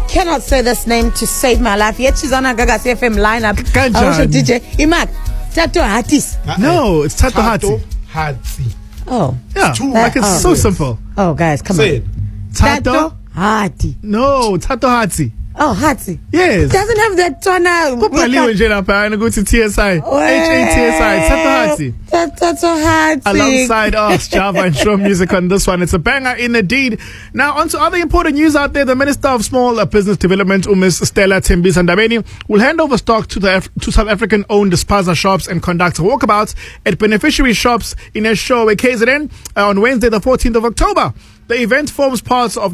cannot say this name to save my life. Yet she's on a Gagasi FM lineup. I was a DJ. Imak, Tato Hatis. No, it's Tato Hati. Oh. Yeah, it's so simple. Oh, guys, come on. Say it. Tato Hati. No, Tato Hati. Oh, Hati. Yes. Doesn't have that tona. Go to TSI. HATSI. Tato Hati. Tato Hati. Alongside us, Java and Show Music on this one. It's a banger indeed. Now, on to other important news out there. The Minister of Small Business Development, Ms. Stella Tembisa Ndabeni, will hand over stock to South African-owned Spaza shops and conduct walkabouts at beneficiary shops in a show at KZN on Wednesday, the 14th of October. The event forms part of